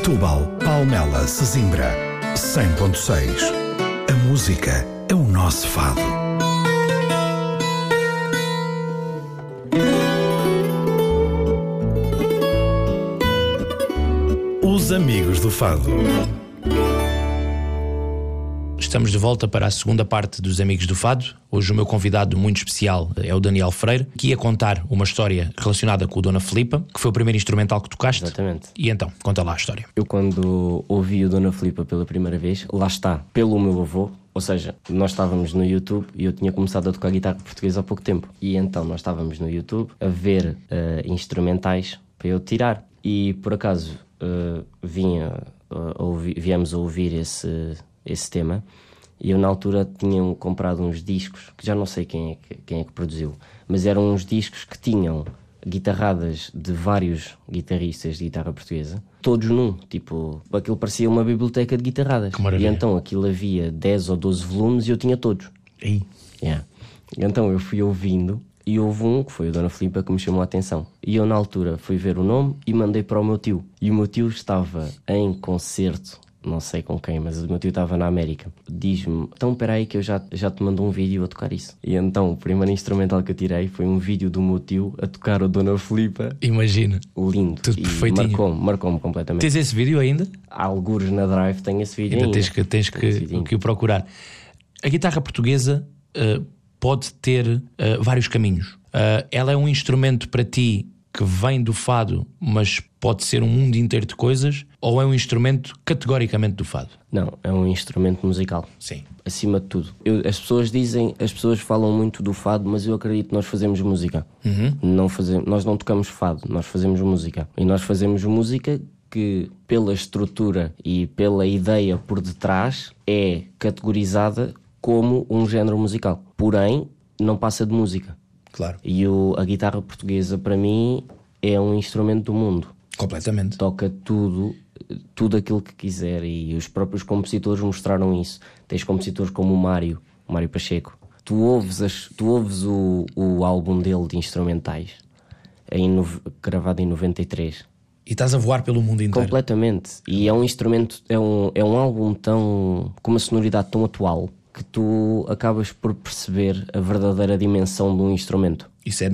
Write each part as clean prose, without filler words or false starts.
Setúbal, Palmela, Sesimbra, 100.6. A música é o nosso fado. Os amigos do fado. Estamos de volta para a segunda parte dos Amigos do Fado. Hoje o meu convidado muito especial é o Daniel Freire, que ia contar uma história relacionada com o Dona Filipa, que foi o primeiro instrumental que tocaste. Exatamente. E então, conta lá a história. Eu quando ouvi o Dona Filipa pela primeira vez, lá está, pelo meu avô, ou seja, nós estávamos no YouTube e eu tinha começado a tocar guitarra portuguesa há pouco tempo. E então nós estávamos no YouTube a ver instrumentais para eu tirar. E por acaso viemos a ouvir esse tema. E eu na altura tinha comprado uns discos, que já não sei quem é que produziu, mas eram uns discos que tinham guitarradas de vários guitarristas de guitarra portuguesa, todos num, tipo, aquilo parecia uma biblioteca de guitarradas. Que maravilha. E então aquilo havia 10 ou 12 volumes e eu tinha todos. Ei. Yeah. Então eu fui ouvindo e houve um, que foi o Dona Filipa, que me chamou a atenção. E eu na altura fui ver o nome e mandei para o meu tio. E o meu tio estava em concerto, não sei com quem, mas o meu tio estava na América. Diz-me, então espera aí que eu já te mando um vídeo a tocar isso. E então o primeiro instrumental que eu tirei foi um vídeo do meu tio a tocar o Dona Filipa. Imagina. Lindo. Tudo e perfeitinho. Marcou-me completamente. Tens esse vídeo ainda? Há algures na Drive, tenho esse vídeo Ainda ainda. tens que o procurar. A guitarra portuguesa pode ter vários caminhos. Ela é um instrumento para ti que vem do fado, mas pode ser um mundo inteiro de coisas, ou é um instrumento categoricamente do fado? Não, é um instrumento musical. Sim. Acima de tudo. As pessoas falam muito do fado, mas eu acredito que nós fazemos música. Nós não tocamos fado, nós fazemos música. E nós fazemos música que, pela estrutura e pela ideia por detrás, é categorizada como um género musical. Porém, não passa de música. Claro. E a guitarra portuguesa, para mim, é um instrumento do mundo. Completamente. Toca tudo aquilo que quiser, e os próprios compositores mostraram isso. Tens compositores como o Mário Pacheco. Tu ouves o álbum dele de instrumentais, gravado em 93. E estás a voar pelo mundo inteiro. Completamente. E é um instrumento, é um álbum com uma sonoridade tão atual, que tu acabas por perceber a verdadeira dimensão de um instrumento.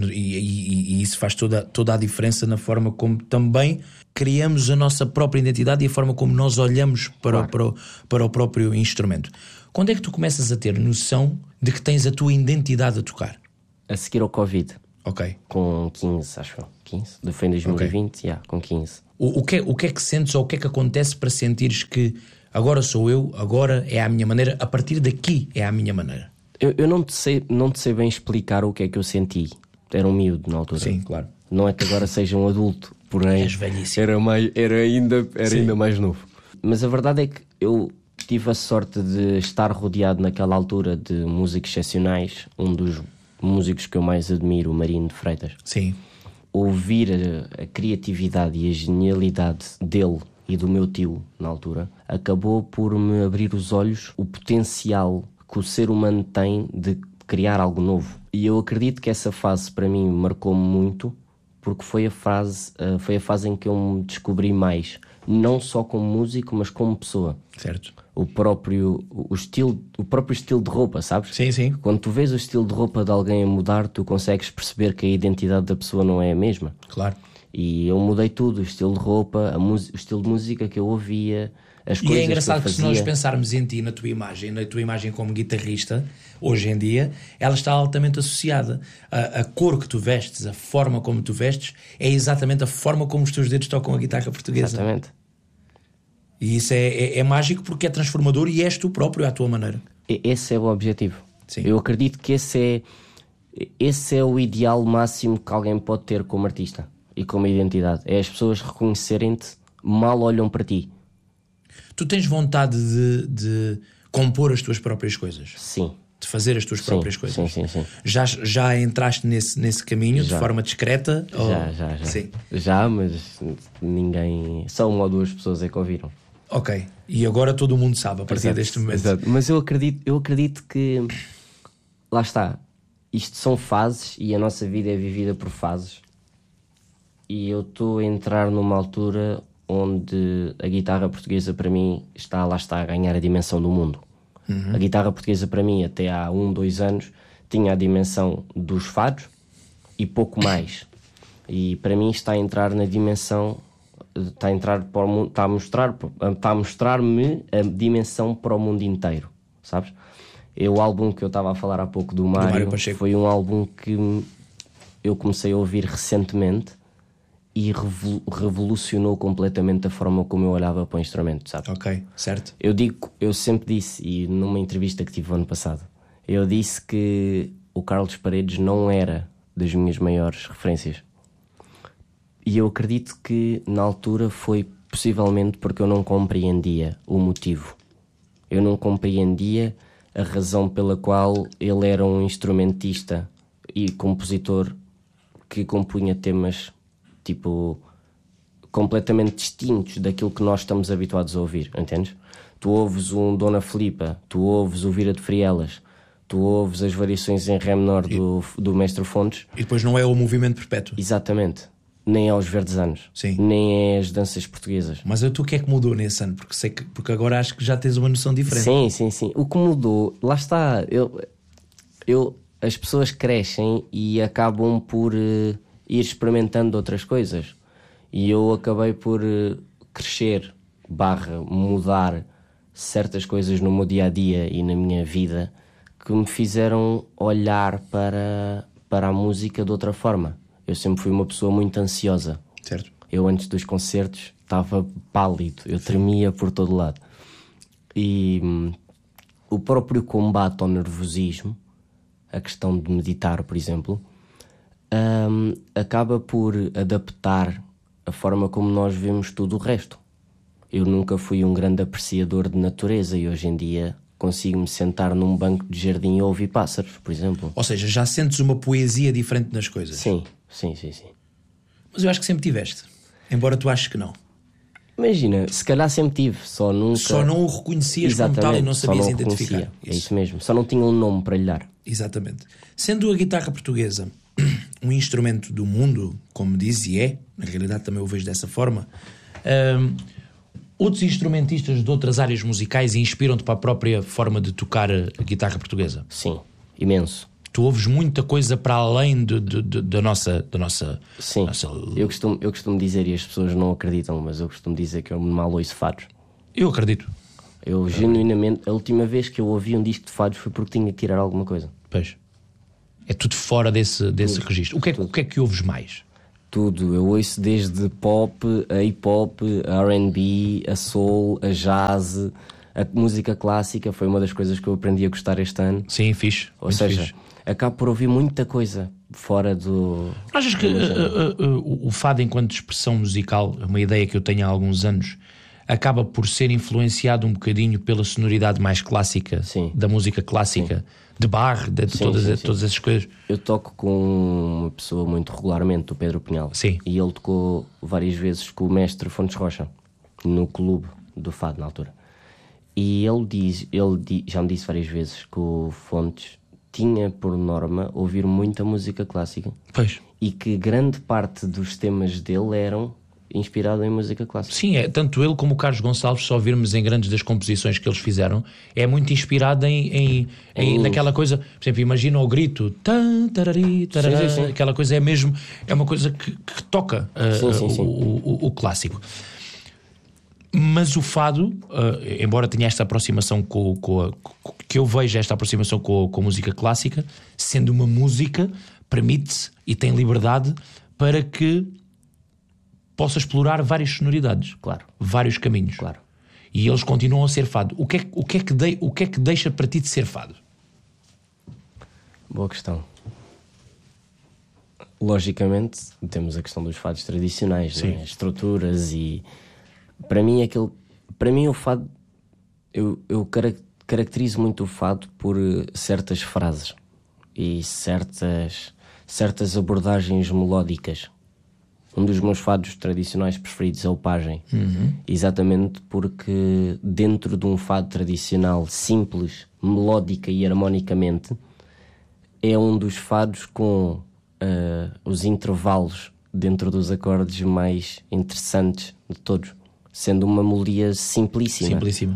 E isso faz toda a diferença na forma como também criamos a nossa própria identidade e a forma como nós olhamos para o próprio instrumento. Quando é que tu começas a ter noção de que tens a tua identidade a tocar? A seguir ao Covid. Ok. Com 15, acho eu. 15? Foi em 2020, okay. Com 15. O que é que sentes ou o que é que acontece para sentires que agora sou eu, agora é a minha maneira, a partir daqui é a minha maneira? Eu não te sei bem explicar o que é que eu senti. Era um miúdo na altura. Sim, claro. Não é que agora seja um adulto, porém era ainda mais novo. Mas a verdade é que eu tive a sorte de estar rodeado naquela altura de músicos excepcionais. Um dos músicos que eu mais admiro, o Marino de Freitas. Sim. Ouvir a criatividade e a genialidade dele e do meu tio, na altura, acabou por me abrir os olhos o potencial que o ser humano tem de criar algo novo. E eu acredito que essa fase, para mim, marcou-me muito, porque foi a fase em que eu me descobri mais, não só como músico, mas como pessoa. Certo. O próprio estilo de roupa, sabes? Sim, sim. Quando tu vês o estilo de roupa de alguém a mudar, tu consegues perceber que a identidade da pessoa não é a mesma. Claro. E eu mudei tudo, o estilo de roupa, o estilo de música que eu ouvia, as coisas que eu fazia. E é engraçado que se nós pensarmos em ti, na tua imagem como guitarrista, hoje em dia, ela está altamente associada. A cor que tu vestes, a forma como tu vestes, é exatamente a forma como os teus dedos tocam a guitarra portuguesa. Exatamente. E isso é mágico porque é transformador e és tu próprio à tua maneira. Esse é o objetivo. Sim. Eu acredito que esse é o ideal máximo que alguém pode ter como artista e como identidade. É as pessoas reconhecerem-te, mal olham para ti. Tu tens vontade de compor as tuas próprias coisas? Sim. De fazer as tuas próprias coisas? Sim. Já entraste nesse caminho de forma discreta? Já. Sim. Já, mas ninguém... Só uma ou duas pessoas é que ouviram. Ok. E agora todo mundo sabe a partir deste momento. Exato. Mas eu acredito que... Lá está. Isto são fases e a nossa vida é vivida por fases. E eu estou a entrar numa altura onde a guitarra portuguesa para mim está a ganhar a dimensão do mundo. A guitarra portuguesa para mim até há 2 anos tinha a dimensão dos fados e pouco mais. E para mim está a entrar na dimensão, está a mostrar-me a dimensão para o mundo inteiro, sabes? O álbum que eu estava a falar há pouco do Mário foi um álbum que eu comecei a ouvir recentemente e revolucionou completamente a forma como eu olhava para o instrumento, sabe? Ok, certo. Eu sempre disse, e numa entrevista que tive ano passado, eu disse que o Carlos Paredes não era das minhas maiores referências. E eu acredito que na altura foi possivelmente porque eu não compreendia o motivo. Eu não compreendia a razão pela qual ele era um instrumentista e compositor que compunha temas tipo completamente distintos daquilo que nós estamos habituados a ouvir, entendes? Tu ouves um Dona Filipa, tu ouves o Vira de Frielas, tu ouves as variações em Ré menor do Mestre Fontes. E depois não é o movimento perpétuo. Exatamente. Nem é os Verdes Anos. Sim. Nem é as danças portuguesas. Mas tu o que é que mudou nesse ano? Porque agora acho que já tens uma noção diferente. Sim. O que mudou, lá está, as pessoas crescem e acabam por ir experimentando outras coisas. E eu acabei por crescer, mudar certas coisas no meu dia-a-dia e na minha vida que me fizeram olhar para a música de outra forma. Eu sempre fui uma pessoa muito ansiosa. Certo. Eu antes dos concertos estava pálido, eu tremia por todo lado. E o próprio combate ao nervosismo, a questão de meditar, por exemplo, acaba por adaptar a forma como nós vemos tudo o resto. Eu nunca fui um grande apreciador de natureza e hoje em dia consigo-me sentar num banco de jardim e ouvir pássaros, por exemplo. Ou seja, já sentes uma poesia diferente nas coisas. Sim. Mas eu acho que sempre tiveste, embora tu aches que não. Imagina, se calhar sempre tive, só não o reconhecias como tal e não sabias identificar. É isso mesmo, só não tinha um nome para lhe dar. Exatamente. Sendo a guitarra portuguesa um instrumento do mundo, como diz, e é, na realidade também o vejo dessa forma, outros instrumentistas de outras áreas musicais inspiram-te para a própria forma de tocar a guitarra portuguesa? Sim, imenso. Tu ouves muita coisa para além da nossa... Sim, nossa... Eu costumo dizer, e as pessoas não acreditam, mas eu costumo dizer que eu mal ouço fados. Eu acredito. Eu genuinamente, a última vez que eu ouvi um disco de fados foi porque tinha que tirar alguma coisa. Pois. É tudo fora desse registro. O que é que ouves mais? Tudo. Eu ouço desde pop, a hip-hop, a R&B, a soul, a jazz, a música clássica. Foi uma das coisas que eu aprendi a gostar este ano. Sim, fixe. Ou seja, acabo por ouvir muita coisa fora do... Achas que o fado enquanto expressão musical, uma ideia que eu tenho há alguns anos, acaba por ser influenciado um bocadinho pela sonoridade mais clássica, da música clássica, de Bach, de todas essas coisas? Eu toco com uma pessoa muito regularmente, o Pedro Pinhal. Sim. E ele tocou várias vezes com o mestre Fontes Rocha, no clube do fado na altura. E ele já me disse várias vezes que o Fontes tinha por norma ouvir muita música clássica. Pois. E que grande parte dos temas dele eram inspirados em música clássica. Sim, tanto ele como o Carlos Gonçalves, só ouvirmos em grandes das composições que eles fizeram, é muito inspirado naquela coisa. Por exemplo, imagina o grito, tarari, tarará, sim. Aquela coisa é uma coisa que toca o clássico. Mas o fado, embora tenha esta aproximação que eu vejo esta aproximação com a música clássica, sendo uma música, permite-se e tem liberdade para que possa explorar várias sonoridades, claro, vários caminhos, claro. E eles continuam a ser fado. O que é que deixa para ti de ser fado? Boa questão. Logicamente temos a questão dos fados tradicionais, né? Estruturas e para mim o fado, eu caracterizo muito o fado por certas frases e certas abordagens melódicas. Um dos meus fados tradicionais preferidos é o Pajem. Exatamente porque dentro de um fado tradicional simples, melódica e harmonicamente, é um dos fados com os intervalos dentro dos acordes mais interessantes de todos, sendo uma melodia simplíssima.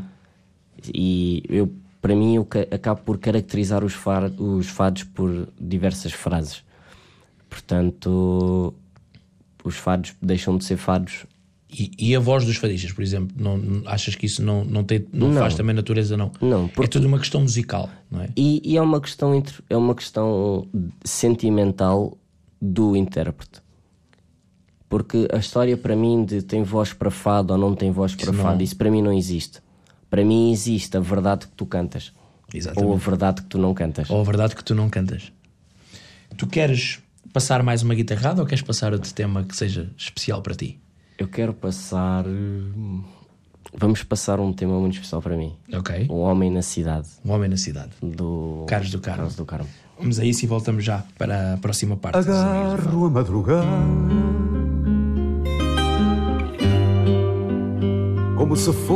E para mim, eu acabo por caracterizar os fados por diversas frases. Portanto, os fados deixam de ser fados. E a voz dos fadistas, por exemplo, não achas que isso não faz também natureza, não? Não, é tudo uma questão musical, não é? E é uma questão sentimental do intérprete. Porque a história para mim de tem voz para fado ou não tem voz para fado, isso para mim não existe. Para mim existe a verdade que tu cantas. Exatamente. Ou a verdade que tu não cantas. Tu queres passar mais uma guitarrada ou queres passar outro tema que seja especial para ti? Eu quero passar... Vamos passar um tema muito especial para mim. Ok. Um Homem na Cidade. Do Carlos do Carmo. Vamos a isso e voltamos já para a próxima parte. Agarro a madrugada como se fosse